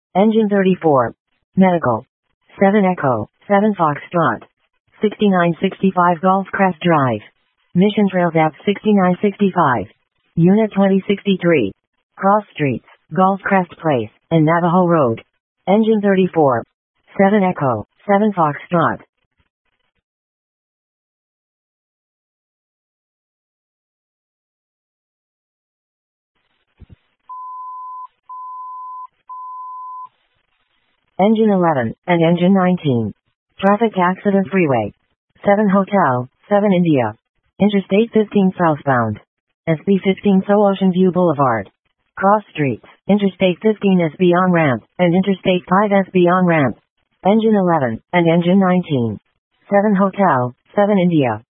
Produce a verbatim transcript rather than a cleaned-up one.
Engine thirty-four. Medical. seven Echo, seven Foxtrot. sixty-nine sixty-five Golf Crest Drive. Mission Trail Depth sixty-nine sixty-five. Unit twenty sixty-three. Cross Streets, Golf Crest Place, and Navajo Road. Engine thirty-four. seven Echo, seven Foxtrot. Engine eleven, and Engine nineteen. Traffic Accident Freeway. seven Hotel, seven India. Interstate fifteen southbound. S B fifteen So Ocean View Boulevard. Cross Streets, Interstate fifteen S B on-ramp, and Interstate five S B on-ramp. Engine eleven, and Engine nineteen. seven Hotel, seven India.